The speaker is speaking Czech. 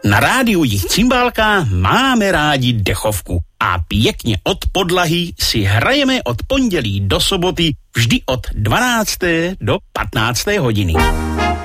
Na rádiu Jich Cymbálka máme rádi dechovku a pěkně od podlahy si hrajeme od pondělí do soboty vždy od 12. do 15. hodiny.